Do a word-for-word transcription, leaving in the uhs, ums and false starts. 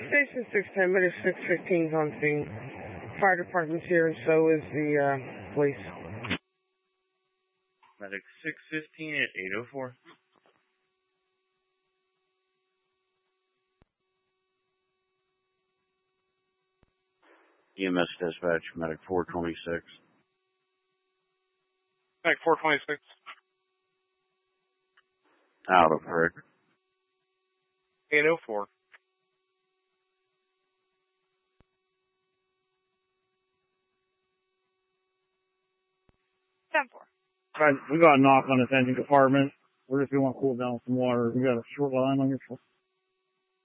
Station six ten, but it's six fifteen's on scene. Fire department's here, and so is the uh, police. Medic six fifteen at eight oh four. E M S dispatch, medic four twenty-six. Medic four twenty-six. Out of Rick. eight oh four. ten four. Right, we got a knock on this engine compartment. We're just going to cool down some water. We got a short line on your